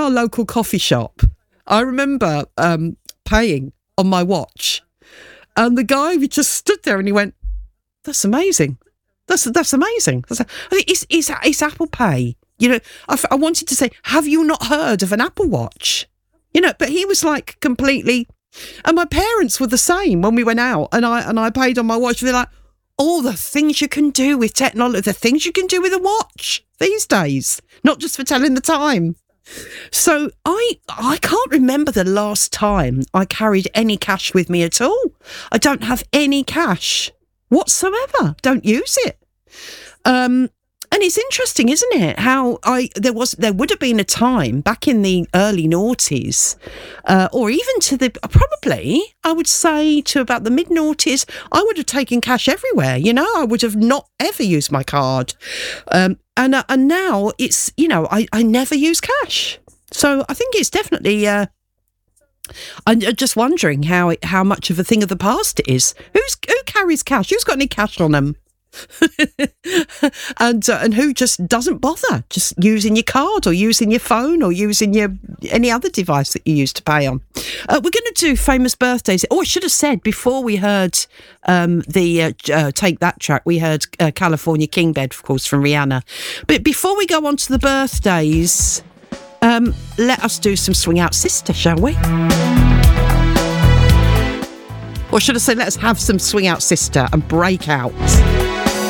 our local coffee shop, I remember paying on my watch, and the guy just stood there and he went, "That's amazing. That's amazing." I think it's Apple Pay. I wanted to say, have you not heard of an Apple Watch? But he was like completely. And my parents were the same when we went out, and I paid on my watch. They're like, all the things you can do with technology, the things you can do with a watch these days, not just for telling the time. So I can't remember the last time I carried any cash with me at all. I don't have any cash whatsoever. Don't use it. And it's interesting, isn't it? How there would have been a time back in the early noughties, or even to probably I would say to about the mid noughties, I would have taken cash everywhere. I would have not ever used my card, and now it's I never use cash. So I think it's definitely. I'm just wondering how much of a thing of the past it is. Who carries cash? Who's got any cash on them? and who just doesn't bother just using your card or using your phone or using any other device that you use to pay on. We're going to do famous birthdays. I should have said before we heard the Take That track, we heard California King Bed, of course, from Rihanna. But before we go on to the birthdays, let us do some Swing Out Sister, shall we? Or should I say, let's have some Swing Out Sister and break out.